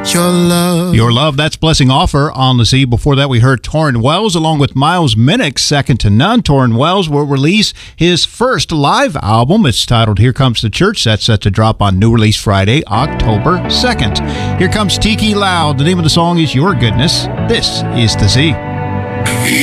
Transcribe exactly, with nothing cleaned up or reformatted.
your love. Your Love, that's Blessing Offer on the Z. Before that, we heard Torrin Wells along with Miles Minnick, Second to None. Torrin Wells will release his first live album. It's titled Here Comes the Church. That's set to drop on New Release Friday, October second. Here comes Tiki Loud. The name of the song is Your Goodness. This is the Z.